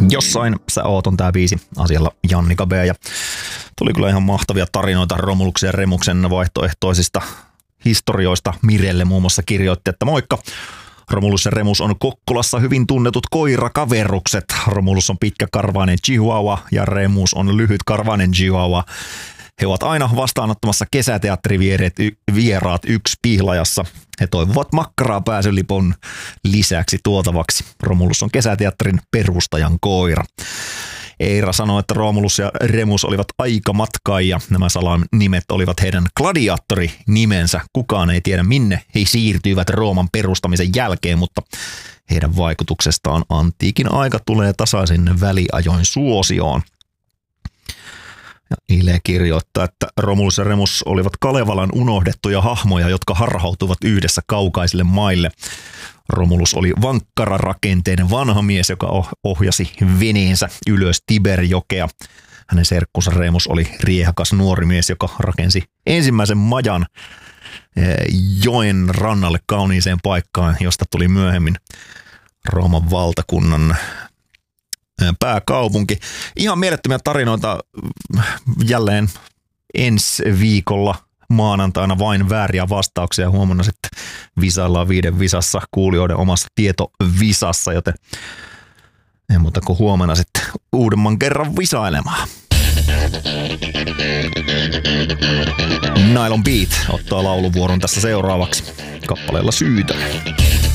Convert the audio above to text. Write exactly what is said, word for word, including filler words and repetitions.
Jossain sä oot on tää biisi asialla Jannika B. Ja tuli kyllä ihan mahtavia tarinoita Romuluksen ja Remuksen vaihtoehtoisista historioista. Mirelle muun muassa kirjoitti, että moikka. Romulus ja Remus on Kokkolassa hyvin tunnetut koirakaverukset. Romulus on pitkäkarvainen chihuahua ja Remus on lyhytkarvainen chihuahua. He ovat aina vastaanottamassa kesäteatterivieraat yksi Pihlajassa. He toivovat makkaraa pääsylipon lisäksi tuotavaksi. Romulus on kesäteatterin perustajan koira. Eira sanoi, että Romulus ja Remus olivat aikamatkaajia. Nämä salanimet olivat heidän gladiaattorinimensä. Kukaan ei tiedä, minne he siirtyivät Rooman perustamisen jälkeen, mutta heidän vaikutuksestaan antiikin aika tulee tasaisin väliajoin suosioon. Ja Ile kirjoittaa, että Romulus ja Remus olivat Kalevalan unohdettuja hahmoja, jotka harhautuvat yhdessä kaukaisille maille. Romulus oli vankkara-rakenteinen vanha mies, joka ohjasi veneensä ylös Tiberjokea. Hänen serkkunsa Remus oli riehakas nuori mies, joka rakensi ensimmäisen majan joen rannalle kauniiseen paikkaan, josta tuli myöhemmin Rooman valtakunnan pääkaupunki. Ihan mielettömiä tarinoita jälleen ensi viikolla maanantaina vain vääriä vastauksia. Huomenna sitten visaillaan viiden visassa kuulijoiden omassa tietovisassa, joten ei muuta kuin huomenna sitten uudemman kerran visailemaan. Nylon Beat ottaa lauluvuoron tässä seuraavaksi kappaleella Syytä.